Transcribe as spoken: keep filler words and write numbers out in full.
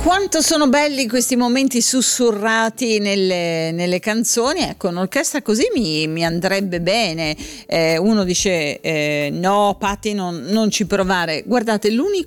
Quanto sono belli questi momenti sussurrati nelle, nelle canzoni. Ecco, un'orchestra così mi, mi andrebbe bene. Eh, uno dice eh, no Patti, non, non ci provare. Guardate, l'unico